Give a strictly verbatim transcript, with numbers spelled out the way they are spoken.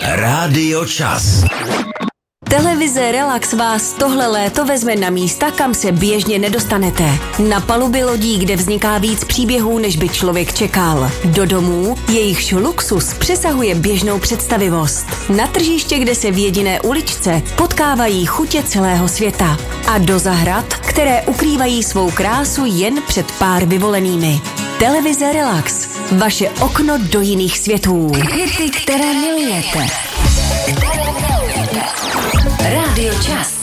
Rádio Čas. Televize Relax vás tohle léto vezme na místa, kam se běžně nedostanete. Na paluby lodí, kde vzniká víc příběhů, než by člověk čekal. Do domů, jejichž luxus přesahuje běžnou představivost. Na tržiště, kde se v jediné uličce potkávají chutě celého světa. A do zahrad, které ukrývají svou krásu jen před pár vyvolenými. Televize Relax. Vaše okno do jiných světů. Hity, které milujete. Rádio Čas.